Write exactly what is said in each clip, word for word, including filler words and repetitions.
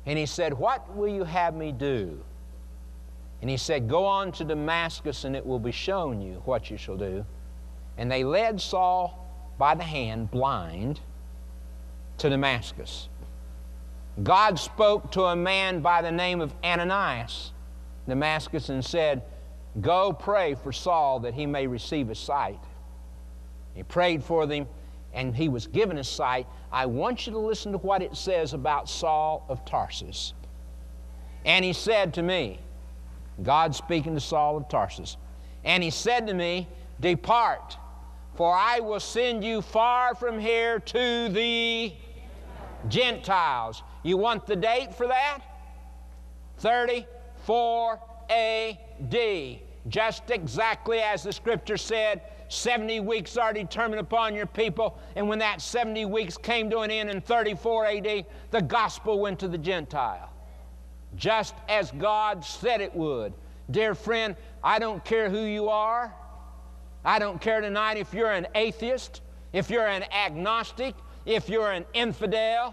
And he said, what will you have me do? And he said, go on to Damascus, and it will be shown you what you shall do. And they led Saul by the hand, blind, to Damascus. God spoke to a man by the name of Ananias, Damascus, and said, go pray for Saul that he may receive his sight. He prayed for them, and he was given his sight. I want you to listen to what it says about Saul of Tarsus. And he said to me, God speaking to Saul of Tarsus, and he said to me, depart, for I will send you far from here to the Gentiles. You want the date for that? thirty-four A D. Just exactly as the Scripture said, seventy weeks are determined upon your people, and when that seventy weeks came to an end in thirty-four A D, the gospel went to the Gentile. Just as God said it would. Dear friend, I don't care who you are. I don't care tonight if you're an atheist, if you're an agnostic, if you're an infidel.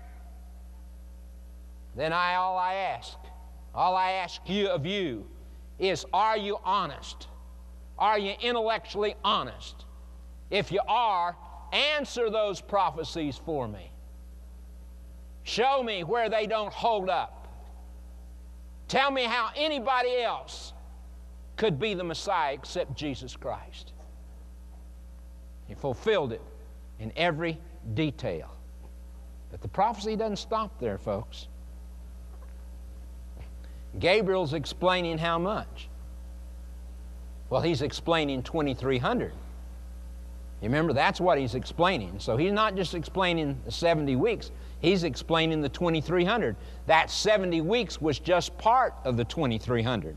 Then I, all I ask, all I ask you of you is, are you honest? Are you intellectually honest? If you are, answer those prophecies for me. Show me where they don't hold up. Tell me how anybody else could be the Messiah except Jesus Christ. He fulfilled it in every detail. But the prophecy doesn't stop there, folks. Gabriel's explaining how much? Well, he's explaining twenty-three hundred. You remember, that's what he's explaining. So he's not just explaining the seventy weeks, he's explaining the twenty-three hundred. That seventy weeks was just part of the twenty-three hundred.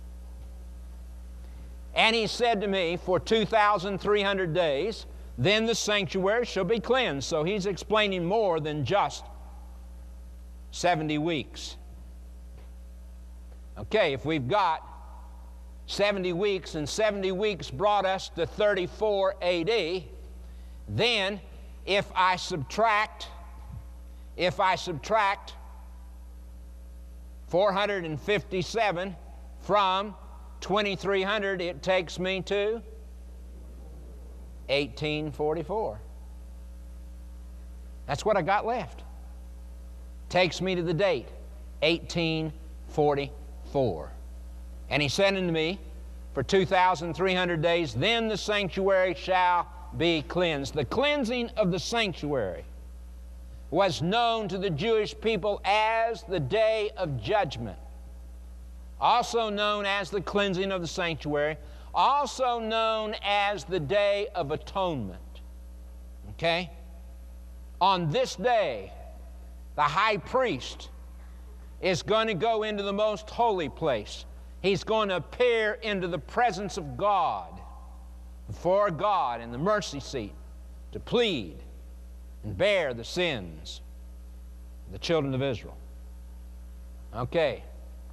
And he said to me, for two thousand three hundred days, then the sanctuary shall be cleansed. So he's explaining more than just seventy weeks. Okay, if we've got seventy weeks, and seventy weeks brought us to thirty-four A D, then if I subtract, if I subtract four hundred fifty-seven from twenty-three hundred, it takes me to eighteen forty-four. That's what I got left. Takes me to the date, eighteen forty-four. And he said unto me, for two thousand three hundred days, then the sanctuary shall be cleansed. The cleansing of the sanctuary was known to the Jewish people as the Day of Judgment, also known as the cleansing of the sanctuary, also known as the Day of Atonement. Okay? On this day, the high priest is going to go into the most holy place. He's going to appear into the presence of God, before God in the mercy seat, to plead and bear the sins of the children of Israel. Okay.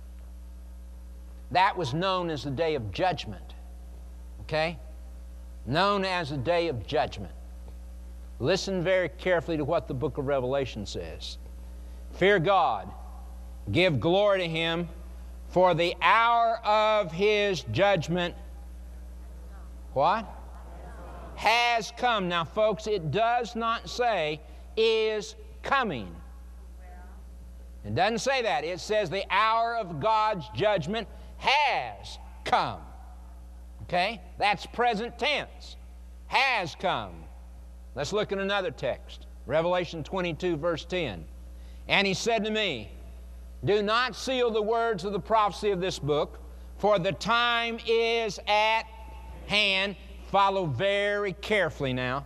That was known as the Day of Judgment. Okay? Known as the Day of Judgment. Listen very carefully to what the book of Revelation says. Fear God, give glory to Him, for the hour of His judgment, what? Has come. Now, folks, it does not say is coming. It doesn't say that. It says the hour of God's judgment has come. Okay? That's present tense. Has come. Let's look at another text. Revelation twenty-two, verse ten. And he said to me, do not seal the words of the prophecy of this book, for the time is at hand. Follow very carefully now.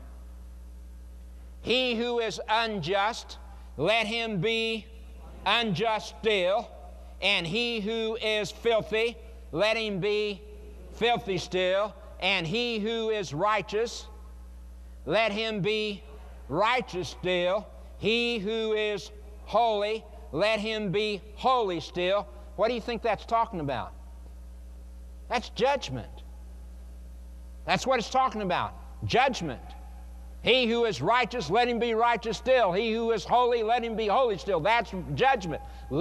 He who is unjust, let him be unjust still. And he who is filthy, let him be filthy still. And he who is righteous, let him be righteous still. He who is holy, let him be holy still. What do you think that's talking about? That's judgment. That's what it's talking about. Judgment. He who is righteous, let him be righteous still. He who is holy, let him be holy still. That's judgment.